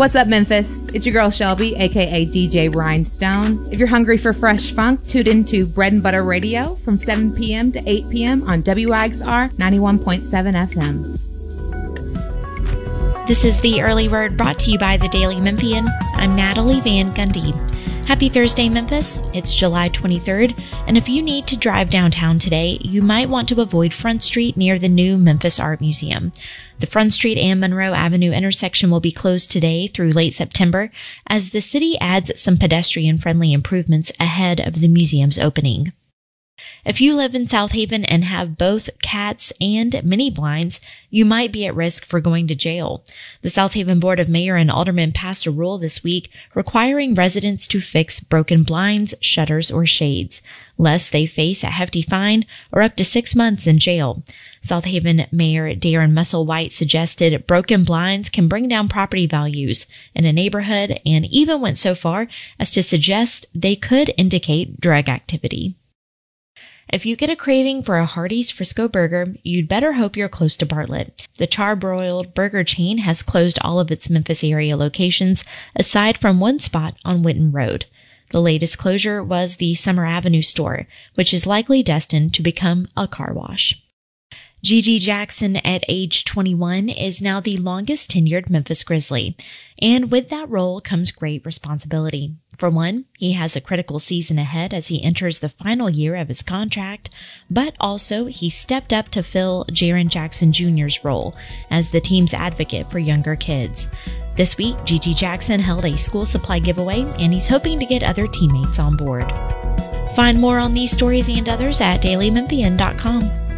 What's up, Memphis? It's your girl Shelby, aka DJ Rhinestone. If you're hungry for fresh funk, tune into Bread and Butter Radio from 7 p.m. to 8 p.m. on WIXR 91.7 FM. This is the Early Word brought to you by the Daily Memphian. I'm Natalie Van Gundy. Happy Thursday, Memphis. It's July 23rd, and if you need to drive downtown today, you might want to avoid Front Street near the new Memphis Art Museum. The Front Street and Monroe Avenue intersection will be closed today through late September as the city adds some pedestrian-friendly improvements ahead of the museum's opening. If you live in South Haven and have both cats and mini blinds, you might be at risk for going to jail. The South Haven Board of Mayor and Aldermen passed a rule this week requiring residents to fix broken blinds, shutters, or shades, lest they face a hefty fine or up to 6 months in jail. South Haven Mayor Darren Musselwhite suggested broken blinds can bring down property values in a neighborhood and even went so far as to suggest they could indicate drug activity. If you get a craving for a Hardee's Frisco burger, you'd better hope you're close to Bartlett. The charbroiled burger chain has closed all of its Memphis area locations, aside from one spot on Winton Road. The latest closure was the Summer Avenue store, which is likely destined to become a car wash. Gigi Jackson, at age 21, is now the longest tenured Memphis Grizzly, and with that role comes great responsibility. For one, he has a critical season ahead as he enters the final year of his contract, but also he stepped up to fill Jaren Jackson Jr.'s role as the team's advocate for younger kids. This week, Gigi Jackson held a school supply giveaway, and he's hoping to get other teammates on board. Find more on these stories and others at dailymemphian.com.